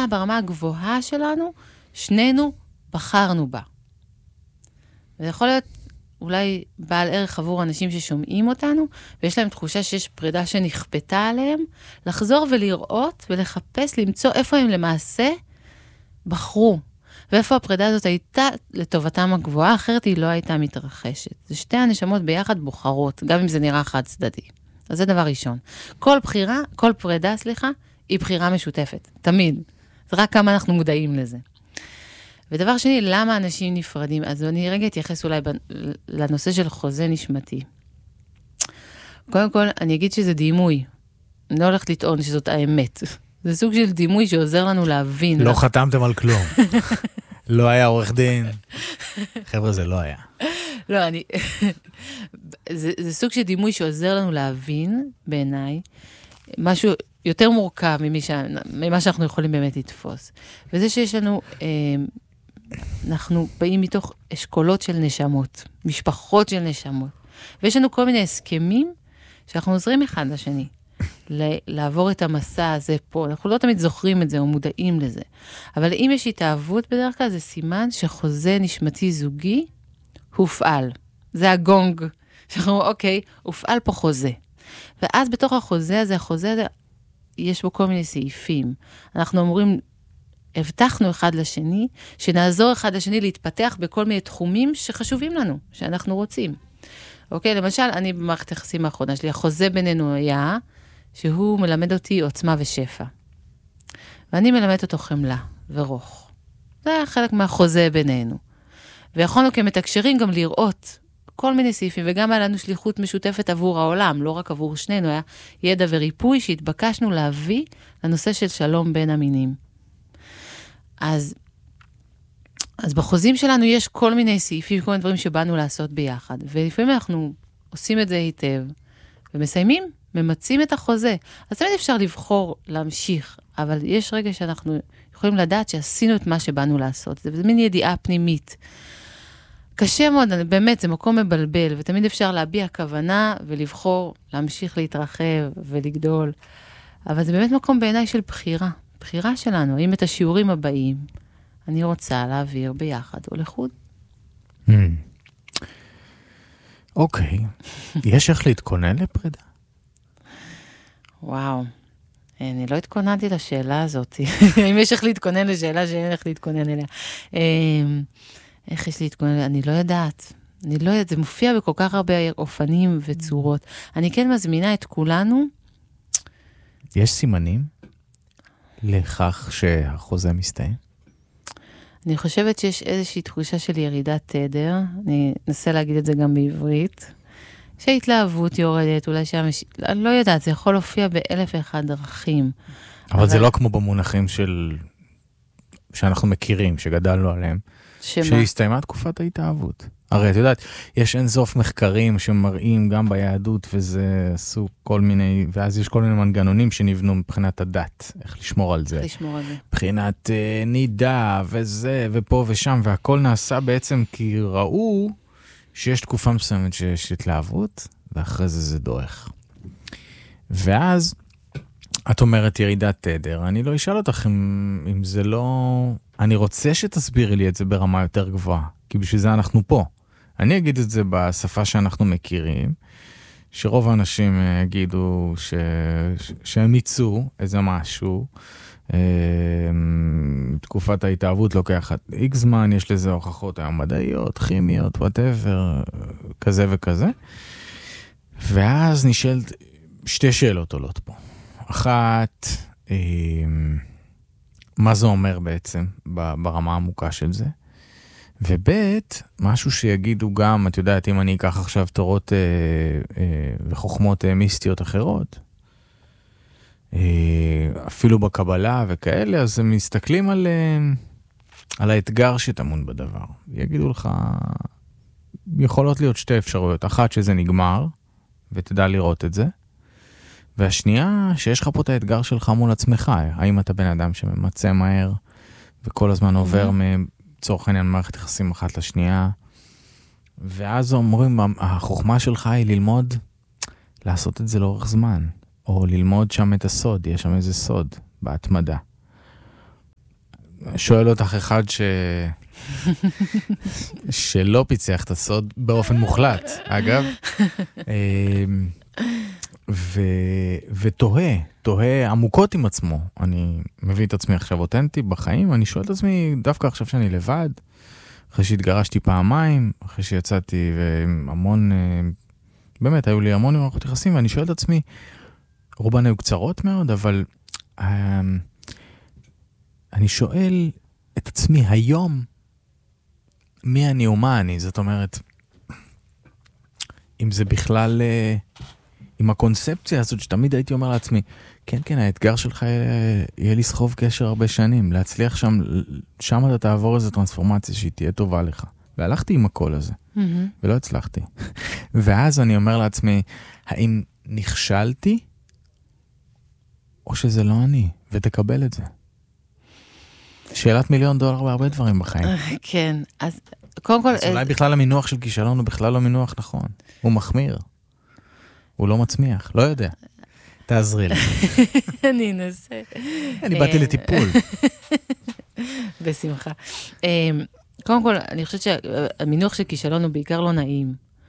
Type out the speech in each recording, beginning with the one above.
ברמה הגבוהה שלנו, שנינו בחרנו בה. וזה יכול להיות אולי בעל ערך עבור אנשים ששומעים אותנו, ויש להם תחושה שיש פרידה שנכפתה עליהם, לחזור ולראות ולחפש, למצוא איפה הם למעשה בחרו. ואיפה הפרידה הזאת הייתה לטובתם הגבוהה, אחרת היא לא הייתה מתרחשת. זה שתי הנשמות ביחד בוחרות, גם אם זה נראה חד צדדי. אז זה דבר ראשון. כל פרידה, היא בחירה משותפת. תמיד. זה רק כמה אנחנו מודעים לזה. ודבר שני, למה אנשים נפרדים? אז אני רגע אתייחס אולי לנושא של חוזה נשמתי. קודם כל, אני אגיד שזה דימוי. אני לא הולכת לטעון שזאת האמת. זה סוג של דימוי שעוזר לנו להבין. לא חתמתם על כלום. לא היה עורך דין. חבר'ה, זה לא היה. לא, זה סוג של דימוי שעוזר לנו להבין, בעיניי, משהו יותר מורכב ממה שאנחנו יכולים באמת לתפוס. וזה שיש לנו, אנחנו באים מתוך אשכולות של נשמות, משפחות של נשמות. ויש לנו כל מיני הסכמים שאנחנו עוזרים אחד לשני. לעבור את המסע הזה פה. אנחנו לא תמיד זוכרים את זה או מודעים לזה. אבל אם יש התאהבות בדרך כלל, זה סימן שחוזה נשמתי זוגי הופעל. זה הגונג. שאנחנו, אוקיי, הופעל פה חוזה. ואז בתוך החוזה הזה, יש בו כל מיני סעיפים. אנחנו אומרים, הבטחנו אחד לשני, שנעזור אחד לשני להתפתח בכל מיני תחומים שחשובים לנו, שאנחנו רוצים. אוקיי, למשל, אני במערכת היחסים האחרונה שלי, החוזה בינינו היה, שהוא מלמד אותי עוצמה ושפע. ואני מלמד אותו חמלה ורוך. זה היה חלק מהחוזה בינינו. ויכולנו כמתקשרים גם לראות כל מיני סעיפים, וגם היה לנו שליחות משותפת עבור העולם, לא רק עבור שנינו, היה ידע וריפוי שהתבקשנו להביא לנושא של שלום בין המינים. אז בחוזים שלנו יש כל מיני סעיפים, כל מיני דברים שבאנו לעשות ביחד, ולפעמים אנחנו עושים את זה היטב, ומסיימים, ממצים את החוזה. אז תמיד אפשר לבחור להמשיך, אבל יש רגע שאנחנו יכולים לדעת שעשינו את מה שבאנו לעשות. זה מין ידיעה פנימית. קשה מאוד, באמת, זה מקום מבלבל, ותמיד אפשר להביע כוונה ולבחור להמשיך להתרחב ולגדול. אבל זה באמת מקום בעיניי של בחירה. בחירה שלנו, אם את השיעורים הבאים, אני רוצה להעביר ביחד או לחוד. אוקיי. יש איך להתכונן לפרידה? וואו. אני לא התכוננתי לשאלה הזאת. אם יש איך להתכונן לשאלה שאין איך להתכונן אליה. איך יש להתכונן? אני לא יודעת. זה מופיע בכל כך הרבה אופנים וצורות. אני כן מזמינה את כולנו. יש סימנים לכך שהחוזה מסתיים? אני חושבת שיש איזושהי תחושה של ירידת תדר. אני אנסה להגיד את זה גם בעברית. שההתלהבות יורדת, אולי אני לא יודעת, זה יכול להופיע באלף ואחד דרכים. אבל זה לא כמו במונחים שאנחנו מכירים, שגדלנו עליהם. שהסתיימה תקופת ההתאהבות. הרי את יודעת, יש אינסוף מחקרים שמראים גם ביהדות, וזה עשו כל מיני, ואז יש כל מיני מנגנונים שנבנו מבחינת הדת, איך לשמור על זה. מבחינת נידה וזה, ופה ושם, והכל נעשה בעצם כי ראו שיש תקופה מסוימת שיש התלהבות, ואחרי זה דועך. ואז את אומרת ירידת תדר, אני לא אשאל אותך אם זה לא... אני רוצה שתסבירי לי את זה ברמה יותר גבוהה, כי בשביל זה אנחנו פה. אני אגיד את זה בשפה שאנחנו מכירים, שרוב האנשים יגידו שהם ייצאו איזה משהו, תקופת ההתאהבות לוקחת X זמן, יש לזה הוכחות היום מדעיות, כימיות, whatever, כזה וכזה. ואז נשאלת, שתי שאלות עולות פה. אחת, מה זה אומר בעצם ברמה העמוקה של זה? ובית, משהו שיגידו גם, את יודעת, אם אני אקח עכשיו תורות וחוכמות מיסטיות אחרות, אפילו בקבלה וכאלה, אז הם מסתכלים על האתגר שטמון בדבר. יגידו לך, יכולות להיות שתי אפשרויות. אחת, שזה נגמר, ותדע לראות את זה. והשנייה, שיש לך פה את האתגר שלך מול עצמך. האם אתה בן אדם שממצא מהר, וכל הזמן עובר מצורך העניין מערכת יחסים אחת לשנייה. ואז אומרים, החוכמה שלך היא ללמוד, לעשות את זה לאורך זמן. או ללמוד שם את הסוד, יש שם איזה סוד בהתמדה. שואל אותך אחד שלא פיצח את הסוד באופן מוחלט, אגב. ותוהה עמוקות עם עצמו. אני מביא את עצמי עכשיו אותנטי בחיים, אני שואל את עצמי דווקא עכשיו שאני לבד, אחרי שהתגרשתי פעמיים, אחרי שיצאתי והמון, באמת היו לי המון מערכות יחסים, ואני שואל את עצמי, רובן היו קצרות מאוד, אבל אני שואל את עצמי היום, מי אני ומה אני, זאת אומרת, אם זה בכלל, עם הקונספציה הזאת שתמיד הייתי אומר לעצמי, כן, האתגר שלך יהיה לסחוב קשר הרבה שנים, להצליח שם אתה תעבור איזו טרנספורמציה שהיא תהיה טובה לך. והלכתי עם הקול הזה, ולא הצלחתי. ואז אני אומר לעצמי, האם נכשלתי, או שזה לא אני, ותקבל את זה. שאלת $1,000,000 בהרבה דברים בחיים. כן, אז קודם כל... אז אולי בכלל המינוח של כישלון הוא בכלל לא מינוח נכון. הוא מחמיר. הוא לא מצמיח, לא יודע. תעזרי לי. אני אנסה. אני באתי לטיפול. בשמחה. קודם כל, אני חושבת שהמינוח של כישלון הוא בעיקר לא נעים,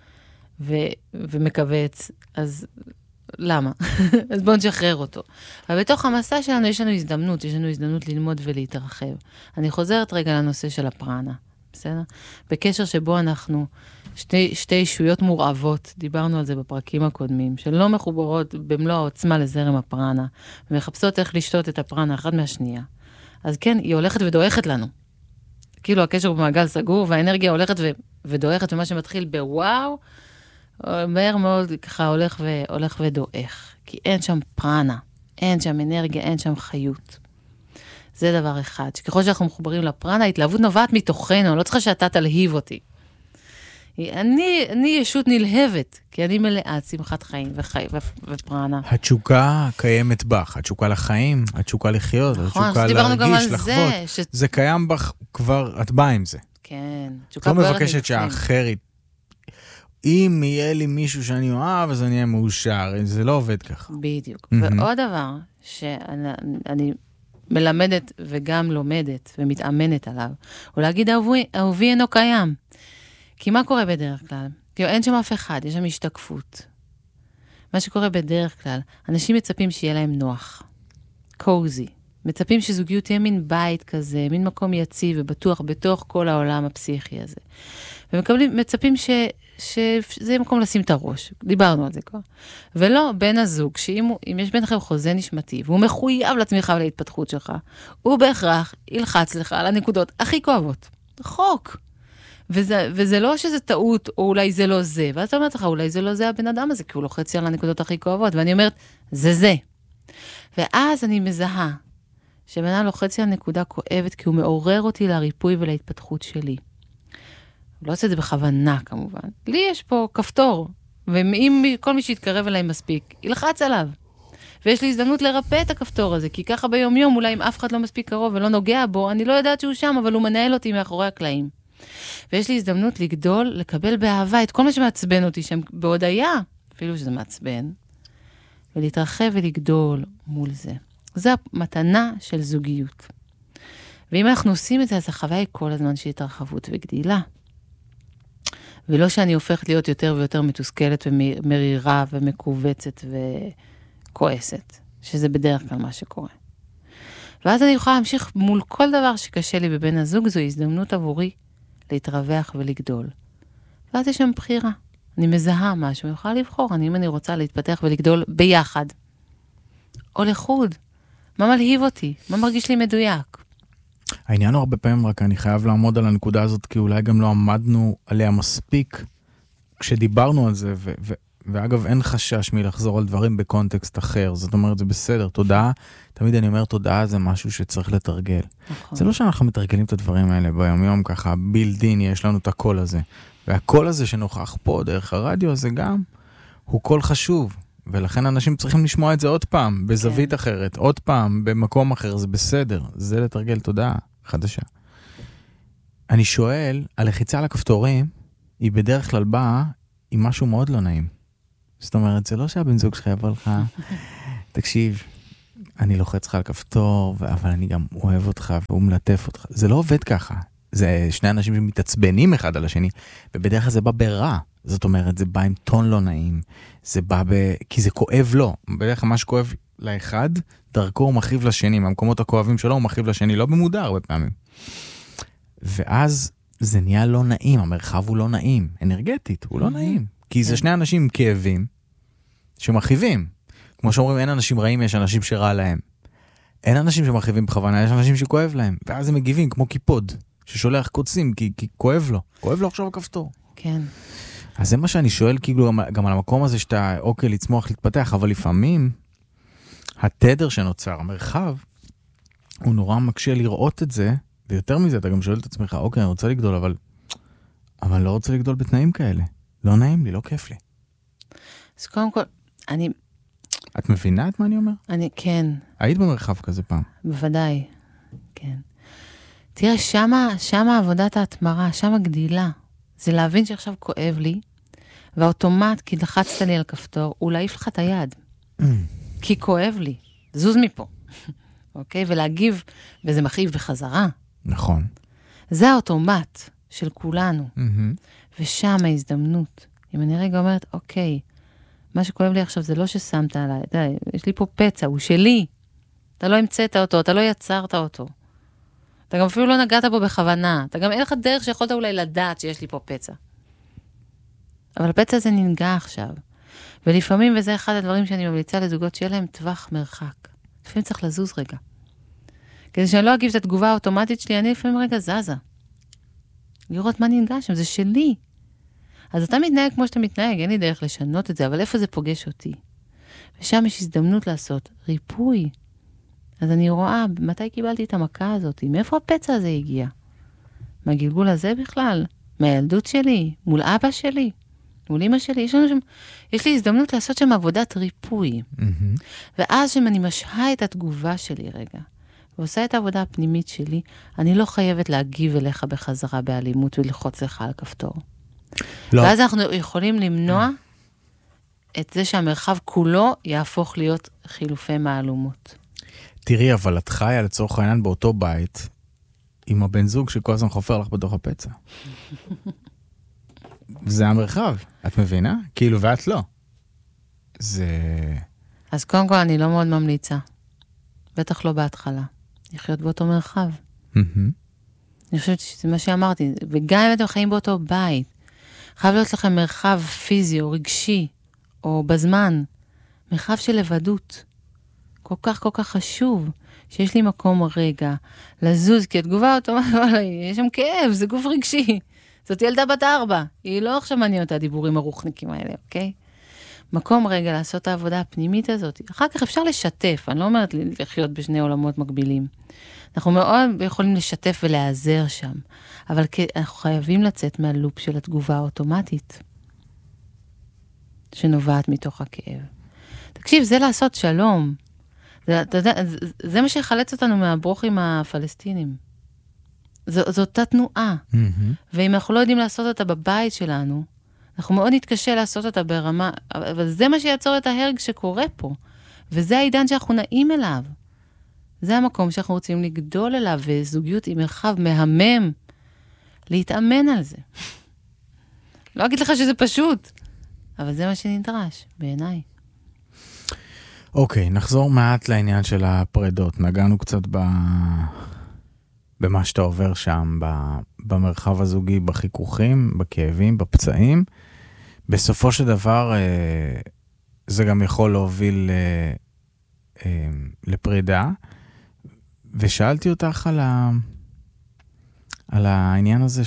ומקווץ, אז למה? אז בואו נשחרר אותו. אבל בתוך המסע שלנו יש לנו הזדמנות ללמוד ולהתרחב. אני חוזרת רגע לנושא של הפרנה, בסדר? בקשר שבו אנחנו שתי ישויות מורעבות, דיברנו על זה בפרקים הקודמים, שלא מחוברות במלוא העוצמה לזרם הפרנה, ומחפשות איך לשתות את הפרנה אחד מהשנייה. אז כן, היא הולכת ודועכת לנו. כאילו הקשר במעגל סגור, והאנרגיה הולכת ודועכת, ומה שמתחיל בוואו, מהר מאוד ככה הולך ודועך. כי אין שם פרנה, אין שם אנרגיה, אין שם חיות. זה דבר אחד. שככל שאנחנו מחוברים לפרנה, ההתלהבות נובעת מתוכנו, אני לא צריכה שאתה תלהיב אותי. אני ישות נלהבת, כי אני מלאה שמחת חיים ופרנה. התשוקה קיימת בך, התשוקה לחיים, התשוקה לחיות, התשוקה להרגיש, לחוות. זה קיים בך כבר, את באה עם זה. כן. את לא מבקשת שהאחר, אם יהיה לי מישהו שאני אוהב, אז אני אהיה מאושר, זה לא עובד ככה. בדיוק. ועוד דבר שאני מלמדת וגם לומדת ומתאמנת עליו, הוא להגיד, אהובי אינו קיים. כי מה קורה בדרך כלל? כאילו, אין שם אף אחד, יש שם השתקפות. מה שקורה בדרך כלל, אנשים מצפים שיהיה להם נוח, קוזי. מצפים שזוגיות תהיה מין בית כזה, מין מקום יציב ובטוח בתוך כל העולם הפסיכי הזה. ומצפים שזה יהיה מקום לשים את הראש. דיברנו על זה כבר. ולא, בן הזוג, שאם יש ביניכם חוזה נשמתי, והוא מחויב לתמיכה ולהתפתחות שלך, הוא בהכרח ילחץ לך על הנקודות הכי כואבות. חוק. וזה לא שזה טעות, או אולי זה לא זה. ואז אתה אומרת לך, אולי זה לא זה הבן אדם הזה, כי הוא לוחץ לי על הנקודות הכי כואבות. ואני אומרת, זה. ואז אני מזהה, שבן אדם לוחץ לי על נקודה כואבת, כי הוא מעורר אותי לריפוי ולהתפתחות שלי. הוא לא עושה את זה בכוונה, כמובן. לי יש פה כפתור, ואם כל מי שיתקרב אליי מספיק, ילחץ עליו. ויש לי הזדמנות לרפא את הכפתור הזה, כי ככה ביום יום, אולי אם אף אחד לא מספיק קרוב ולא נוגע בו, אני לא יודעת שהוא שם, אבל הוא מנהל אותי מאחורי הקלעים. ויש לי הזדמנות לגדול, לקבל באהבה את כל מה שמעצבן אותי שם בהודעה, אפילו שזה מעצבן, ולהתרחב ולגדול מול זה. זו המתנה של זוגיות. ואם אנחנו עושים את זה, אז החוויה היא כל הזמן של התרחבות וגדילה. ולא שאני הופכת להיות יותר ויותר מתוסכלת ומרירה ומקובצת וכועסת, שזה בדרך כלל מה שקורה. ואז אני יכולה להמשיך מול כל דבר שקשה לי בבן הזוג, זו הזדמנות עבורי להתרווח ולגדול. ואז יש שם בחירה. אני מזהה משהו, אני יכולה לבחור, אם אני רוצה להתפתח ולגדול ביחד. או לחוד. מה מלהיב אותי? מה מרגיש לי מדויק? העניין הוא הרבה פעמים, רק אני חייב לעמוד על הנקודה הזאת, כי אולי גם לא עמדנו עליה מספיק כשדיברנו על זה, ואגב אין חשש מלחזור על דברים בקונטקסט אחר, זאת אומרת זה בסדר, תודעה, תמיד אני אומר תודעה זה משהו שצריך לתרגל. נכון. זה לא שאנחנו מתרגלים את הדברים האלה ביום יום ככה, בילדין יש לנו את הקול הזה, והקול הזה שנוכח פה דרך הרדיו הזה גם, הוא קול חשוב, ולכן אנשים צריכים לשמוע את זה עוד פעם, בזווית אחרת, עוד פעם, במקום אחר, זה בסדר, זה לתרגל תודעה חדשה. אני שואל, הלחיצה על הכפתורים, היא בדרך כלל באה עם משהו מאוד לא נעים. זאת אומרת, זה לא שהבן זוג שלך יבוא לך, תקשיב, אני לוחץ לך על כפתור, אבל אני גם אוהב אותך, והוא מלטף אותך. זה לא עובד ככה. זה שני אנשים שמתעצבנים אחד על השני, ובדרך כלל זה בא ברע. זאת אומרת, זה בא עם טון לא נעים. זה בא כי זה כואב לו. בדרך כלל מה שכואב לאחד, דרכו הוא מכאיב לשני. מהמקומות הכואבים שלו הוא מכאיב לשני, לא במודע הרבה פעמים. ואז זה נהיה לא נעים, המרחב הוא לא נעים. אנרגטית, הוא לא נעים. כי זה שני אנשים עם כאבים, שמכאיבים. כמו שאומרים, אין אנשים רעים, יש אנשים שרע להם. אין אנשים שמכאיבים בכוונה, יש אנשים שכואב להם. ואז הם מגיבים, כמו קיפוד, ששולח קוצים, כי כואב לו. כואב לו עכשיו הכפתור. כן. אז זה מה שאני שואל, כאילו, גם על המקום הזה שאתה, אוקיי, לצמוח, להתפתח, אבל לפעמים, התדר שנוצר, המרחב, הוא נורא מקשה לראות את זה, ויותר מזה, אתה גם שואל את עצמך, אוקיי, אני רוצה לגדול, אבל לא רוצה לגדול בתנאים כאלה. לא נעים לי, לא כיף לי. אז קודם כל, את מבינה את מה אני אומר? כן. היית במרחב כזה פעם? בוודאי, כן. תראה, שמה עבודת ההתמרה, שמה גדילה. זה להבין שעכשיו כואב לי, והאוטומט, כי לחצת לי על כפתור, הוא להעיף לך את היד. כי כואב לי. זוז מפה. אוקיי? ולהגיב, וזה מכאיב בחזרה. נכון. זה האוטומט של כולנו. ושם ההזדמנות. אם אני רגע אומרת, אוקיי, מה שכואב לי עכשיו זה לא ששמת עליי, יש לי פה פצע, הוא שלי. אתה לא המצאת אותו, אתה לא יצרת אותו. אתה גם אפילו לא נגעת בו בכוונה. אתה גם אין לך דרך שיכולת אולי לדעת שיש לי פה פצע. אבל הפצע הזה ננגע עכשיו. ולפעמים, וזה אחד הדברים שאני ממליצה לזוגות, שיהיה להם טווח מרחק. לפעמים צריך לזוז רגע. כדי שאני לא אגיב את התגובה האוטומטית שלי, אני לפעמים רגע זזה. לראות מה ננגע שם, זה שלי. אז אתה מתנהג כמו שאתה מתנהג, אין לי דרך לשנות את זה, אבל איפה זה פוגש אותי? ושם יש הזדמנות לעשות ריפוי. אז אני רואה, מתי קיבלתי את המכה הזאת? מאיפה הפצע הזה הגיע? מהגלגול הזה בכלל? מהילדות שלי? מול אבא שלי? מול אמא שלי? יש לי הזדמנות לעשות שם עבודת ריפוי. ואז שאני משהה את התגובה שלי רגע, ועושה את העבודה הפנימית שלי, אני לא חייבת להגיב אליך בחזרה באלימות וללחוץ לך על כפתור. לא. ואז אנחנו יכולים למנוע את זה שהמרחב כולו יהפוך להיות חילופי מהלומות. תראי, אבל את חיה לצורך העניין באותו בית, עם הבן זוג שכל הזמן חופר לך בתוך הפצע. זה המרחב, את מבינה? כאילו, ואת לא. זה... אז קודם כל אני לא מאוד ממליצה. בטח לא בהתחלה. לחיות באותו מרחב. אני חושבת שזה מה שאמרתי. וגם אם אתם חיים באותו בית, חייב להיות לכם מרחב פיזי או רגשי, או בזמן, מרחב של לבדות. כל כך חשוב, שיש לי מקום רגע, לזוז, כי התגובה אוטומטית, יש שם כאב, זה גוף רגשי. זאת ילדה בת 4, היא לא עכשיו מעניין אותה הדיבורים הרוחניקים האלה, אוקיי? מקום רגע לעשות את העבודה הפנימית הזאת. אחר כך אפשר לשתף, אני לא אומרת לחיות בשני עולמות מקבילים. אנחנו מאוד יכולים לשתף ולעזר שם, אבל אנחנו חייבים לצאת מהלופ של התגובה האוטומטית, שנובעת מתוך הכאב. תקשיב, זה לעשות שלום. זה מה שיחלץ אותנו מהברוכים הפלסטינים. זו אותה תנועה. ואם אנחנו לא יודעים לעשות אותה בבית שלנו, אנחנו מאוד נתקשה לעשות אותה ברמה, אבל זה מה שיעצור את ההרג שקורה פה. וזה העידן שאנחנו נעים אליו. זה המקום שאנחנו רוצים לגדול אליו, וזוגיות עם מרחב מהמם, להתאמן על זה. לא אגיד לך שזה פשוט, אבל זה מה שנדרש, בעיניי. אוקיי, נחזור מעט לעניין של הפרדות. נגענו קצת במה שאתה עובר שם, במרחב הזוגי, בחיכוכים, בכאבים, בפצעים. בסופו של דבר, זה גם יכול להוביל לפרידה. ושאלתי אותך על העניין הזה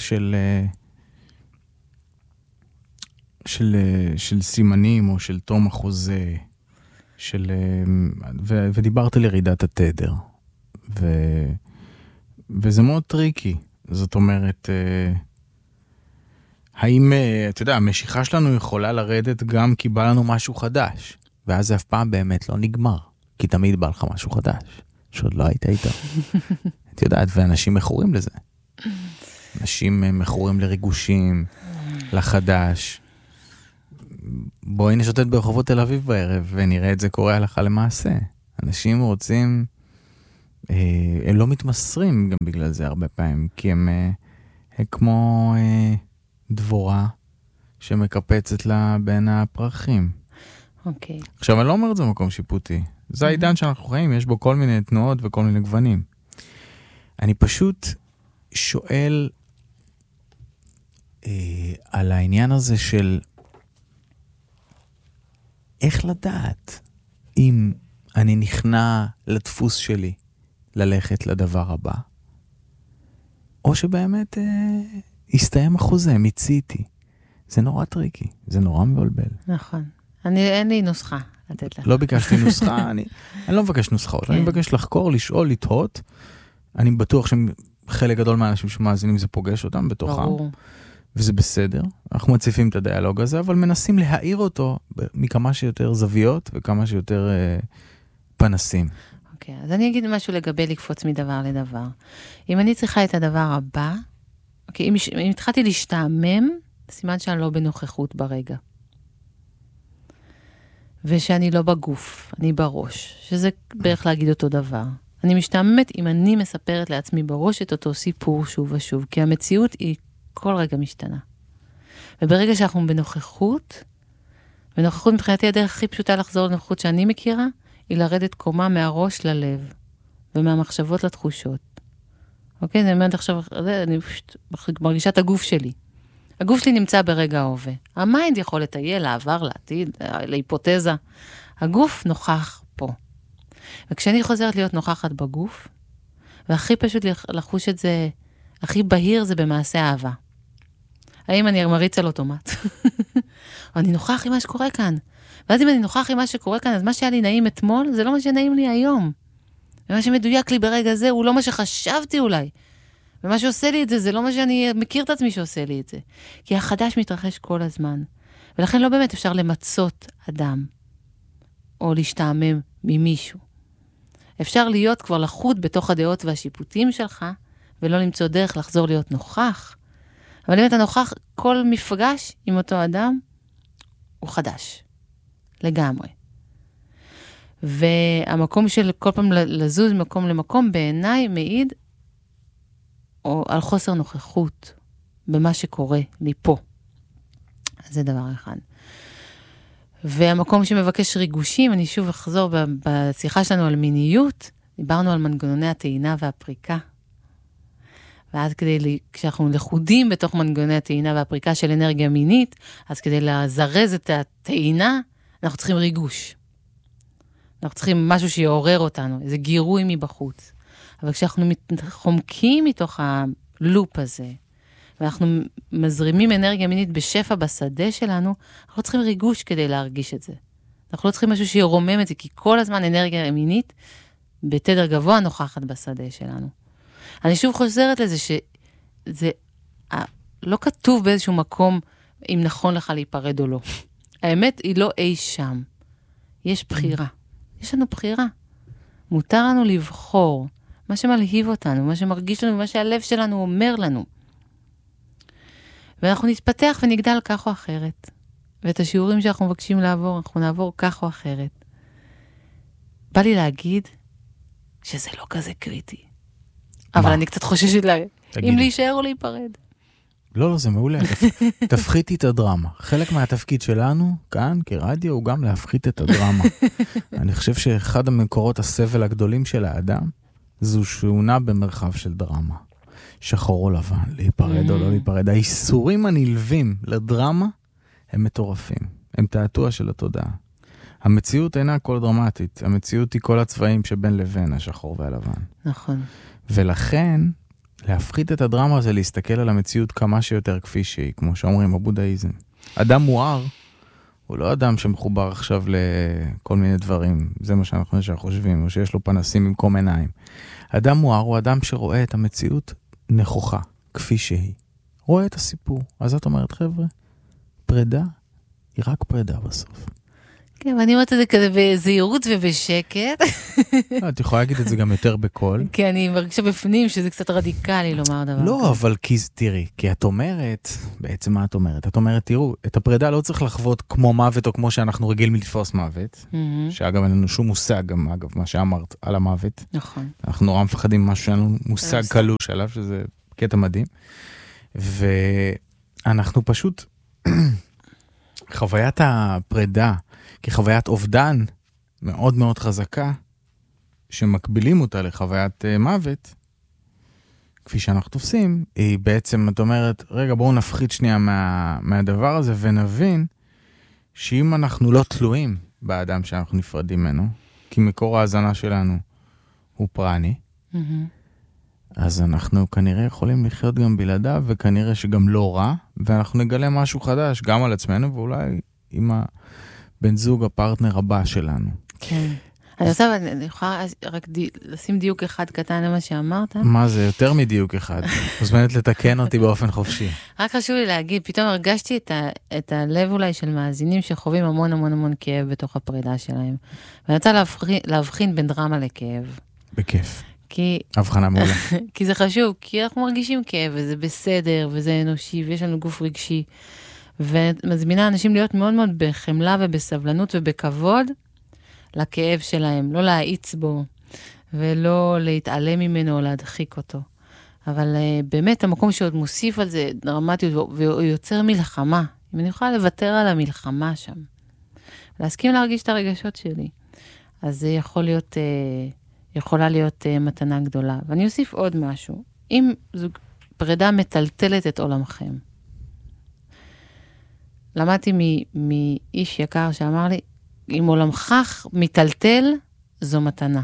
של סימנים, או של תום החוזה, ודיברת על ירידת התדר. וזה מאוד טריקי. זאת אומרת, האם, אתה יודע, המשיכה שלנו יכולה לרדת גם כי בא לנו משהו חדש, ואז זה אף פעם באמת לא נגמר, כי תמיד בא לך משהו חדש, שעוד לא היית איתו. את יודעת, ואנשים מכורים לזה. אנשים מכורים לריגושים, לחדש. בואי נשוטט ברחובות תל אביב בערב, ונראה את זה קורה הלכה למעשה. אנשים רוצים, הם לא מתמסרים גם בגלל זה הרבה פעמים, כי הם כמו דבורה שמקפצת לה בין הפרחים. אוקיי. עכשיו, אני לא אומר את זה במקום שיפוטי. זה העידן שאנחנו חיים, יש בו כל מיני תנועות וכל מיני גוונים. אני פשוט שואל על העניין הזה של איך לדעת אם אני נכנע לדפוס שלי ללכת לדבר הבא, או שבאמת הסתיים החוזה, מיציתי. זה נורא טריקי, זה נורא מבלבל. נכון. אין לי נוסחה לתת לך. לא ביקשתי נוסחה, אני לא מבקש נוסחאות, אני מבקש לחקור, לשאול, לתהות. אני בטוח שחלק גדול מהאנשים שמאזינים זה פוגש אותם בתוכם. ברור. וזה בסדר. אנחנו מציפים את הדיאלוג הזה, אבל מנסים להעיר אותו מכמה שיותר זוויות וכמה שיותר פנסים. אוקיי, אז אני אגיד משהו לגבי לקפוץ מדבר לדבר. אם אני צריכה את הדבר הבא, אוקיי, אם התחלתי להשתעמם, סימן שאני לא בנוכחות ברגע. ושאני לא בגוף, אני בראש, שזה בערך להגיד אותו דבר. אני משתעממת אם אני מספרת לעצמי בראש את אותו סיפור שוב ושוב, כי המציאות היא כל רגע משתנה. וברגע שאנחנו בנוכחות, ונוכחות מבחינתי הדרך הכי פשוטה לחזור לנוכחות שאני מכירה, היא לרדת קומה מהראש ללב, ומהמחשבות לתחושות. אוקיי? אני אומרת עכשיו, אני פשוט מרגישה את הגוף שלי. הגוף שלי נמצא ברגע ההווה. המיינד יכול לטייל, לעבר, לעתיד, להיפותזה. הגוף נוכח פה. וכשאני חוזרת להיות נוכחת בגוף, והכי פשוט לחוש את זה, הכי בהיר זה במעשה אהבה. האם אני מריץ על אוטומט? או אני נוכח עם מה שקורה כאן. ואז אם אני נוכח עם מה שקורה כאן, אז מה שהיה לי נעים אתמול, זה לא מה שנעים לי היום. ומה שמדויק לי ברגע זה, הוא לא מה שחשבתי אולי. ומה שעושה לי את זה, זה לא מה שאני מכיר את עצמי שעושה לי את זה. כי החדש מתרחש כל הזמן. ולכן לא באמת אפשר למצות אדם, או להשתעמם ממישהו. אפשר להיות כבר לחוד בתוך הדעות והשיפוטים שלך, ולא למצוא דרך לחזור להיות נוכח. אבל אם אתה נוכח, כל מפגש עם אותו אדם, הוא חדש. לגמרי. והמקום של כל פעם לזוז ממקום למקום, בעיניי מעיד או על חוסר נוכחות במה שקורה לי פה. אז זה דבר אחד. והמקום שמבקש ריגושים, אני שוב אחזור בשיחה שלנו על מיניות, דיברנו על מנגנוני הטעינה והפריקה. ואז כשאנחנו לחודים בתוך מנגנוני הטעינה והפריקה של אנרגיה מינית, אז כדי לזרז את הטעינה, אנחנו צריכים ריגוש. אנחנו צריכים משהו שיעורר אותנו, איזה גירוי מבחוץ. אבל כשאנחנו חומקים מתוך הלופ הזה, ואנחנו מזרימים אנרגיה מינית בשפע בשדה שלנו, אנחנו לא צריכים ריגוש כדי להרגיש את זה. אנחנו לא צריכים משהו שירומם את זה, כי כל הזמן אנרגיה מינית בתדר גבוה נוכחת בשדה שלנו. אני שוב חוזרת לזה שזה לא כתוב באיזשהו מקום אם נכון לך להיפרד או לא. האמת היא לא אי שם. יש בחירה. יש לנו בחירה. מותר לנו לבחור מה שמלהיב אותנו, מה שמרגיש לנו, מה שהלב שלנו אומר לנו. ואנחנו נתפתח ונגדל כך או אחרת. ואת השיעורים שאנחנו מבקשים לעבור, אנחנו נעבור כך או אחרת. בא לי להגיד שזה לא כזה קריטי. אבל אני קצת חוששת אם להישאר או להיפרד. לא, זה מעולה. תפחיתי את הדרמה. חלק מהתפקיד שלנו, כאן, כרדיו, הוא גם להפחית את הדרמה. אני חושב שאחד המקורות הסבל הגדולים של האדם, זו שהוא נע במרחב של דרמה. שחור או לבן, להיפרד או לא להיפרד. האיסורים הנלווים לדרמה, הם מטורפים. הם תעתוע של התודעה. המציאות אינה כל דרמטית. המציאות היא כל הצבעים שבין לבין, השחור והלבן. נכון. ולכן, להפחית את הדרמה זה להסתכל על המציאות כמה שיותר כפי שהיא, כמו שאומרים בבודהיזם. אדם מואר, הוא לא אדם שמחובר עכשיו לכל מיני דברים, זה מה שאנחנו חושבים, או שיש לו פנסים במקום עיניים. אדם מואר הוא אדם שרואה את המציאות נכוחה, כפי שהיא. רואה את הסיפור. אז את אומרת, חבר'ה, פרידה היא רק פרידה בסוף. כן, ואני אומרת את זה כזה בזהירות ובשקט. את יכולה להגיד את זה גם יותר בקול. כי אני מרגישה בפנים שזה קצת רדיקלי לומר דבר. לא, אבל תראי, כי את אומרת, בעצם מה את אומרת? את אומרת, תראו, את הפרידה לא צריך לחוות כמו מוות או כמו שאנחנו רגילים לתפוס מוות, שאגב אין לנו שום מושג גם, אגב, מה שאמרת על המוות. נכון. אנחנו נורא מפחדים משהו שאין לנו מושג קלוש עליו, שזה קטע מדהים. ואנחנו פשוט, חוויית הפרידה, כחוויית אובדן מאוד מאוד חזקה, שמקבילים אותה לחוויית מוות, כפי שאנחנו תופסים, היא בעצם, את אומרת, רגע, בואו נפחית שנייה מהדבר הזה, ונבין שאם אנחנו לא תלויים באדם שאנחנו נפרדים ממנו, כי מקור ההזנה שלנו הוא פרני, אז אנחנו כנראה יכולים לחיות גם בלעדיו, וכנראה שגם לא רע, ואנחנו נגלה משהו חדש, גם על עצמנו, ואולי עם הבן זוג, הפרטנר הבא שלנו. כן. אני יכולה רק לשים דיוק אחד קטן למה שאמרת. מה זה? יותר מדיוק אחד. מוזמנת לתקן אותי באופן חופשי. רק חשוב לי להגיד, פתאום הרגשתי את הלב אולי של מאזינים שחווים המון המון המון כאב בתוך הפרידה שלהם. ואני רוצה להבחין בין דרמה לכאב. בכיף. הבחנה מעולה. כי זה חשוב, כי אנחנו מרגישים כאב, וזה בסדר, וזה אנושי, ויש לנו גוף רגשי. ומזמינה אנשים להיות מאוד מאוד בחמלה ובסבלנות ובכבוד, לכאב שלהם, לא להאיץ בו, ולא להתעלם ממנו או להדחיק אותו. אבל באמת המקום שעוד מוסיף על זה דרמטיות, והוא יוצר מלחמה. אם אני יכולה לוותר על המלחמה שם, להסכים להרגיש את הרגשות שלי, אז זה יכולה להיות מתנה גדולה. ואני אוסיף עוד משהו. אם זו פרידה מטלטלת את עולמכם, למדתי מאיש יקר שאמר לי, אם עולמך מטלטל, זו מתנה.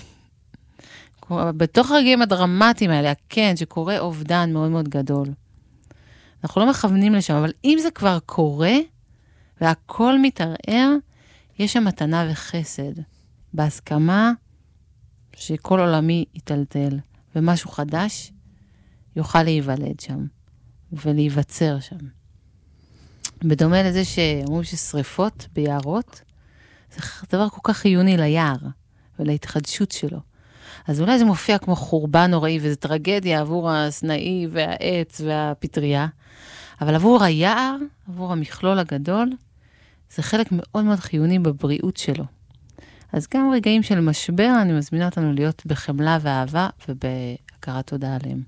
בתוך הרגעים הדרמטיים האלה, כן, שקורה אובדן מאוד מאוד גדול. אנחנו לא מכוונים לשם, אבל אם זה כבר קורה, והכל מתערער, יש שם מתנה וחסד. בהסכמה שכל עולמי יטלטל, ומשהו חדש יוכל להיוולד שם, ולהיווצר שם. בדומה לזה שאומרים ששריפות ביערות, זה דבר כל כך חיוני ליער, ולהתחדשות שלו. אז אולי זה מופיע כמו חורבן נוראי, וזה טרגדיה עבור הסנאי והעץ והפטריה, אבל עבור היער, עבור המכלול הגדול, זה חלק מאוד מאוד חיוני בבריאות שלו. אז גם רגעים של משבר, אני מזמינה אותנו להיות בחמלה ואהבה, ובהכרת תודה עליהם.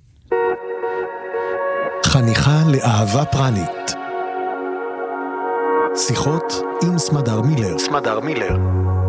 חניכה לאהבה פרנית. שיחות עם סמדר מילר.